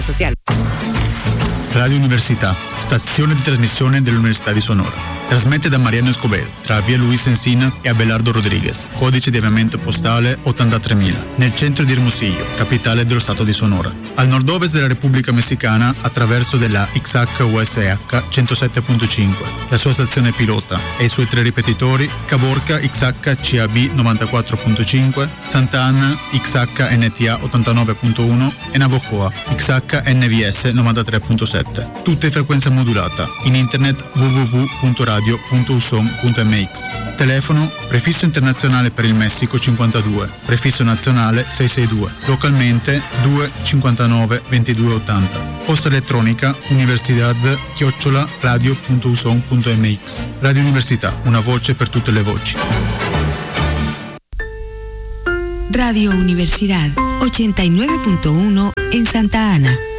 social. Radio Università, stazione di trasmissione dell'Università di Sonora. Trasmette da Mariano Escobedo, tra via Luis Encinas e Abelardo Rodriguez, codice di avviamento postale 83.000, nel centro di Hermosillo, capitale dello stato di Sonora. Al nord-ovest della Repubblica Messicana, attraverso della XH-USH 107.5, la sua stazione pilota e i suoi 3 ripetitori, Caborca XH-CAB 94.5, Santa Ana XH-NTA 89.1 e Navojoa XH-NVS 93.7. Tutte frequenza modulata. In internet www.radio.usom.mx. Telefono prefisso internazionale per il Messico 52, prefisso nazionale 662, localmente 259 2280. Posta elettronica universidad@radio.usom.mx. Radio Università, una voce per tutte le voci. Radio Universidad 89.1 en Santa Ana.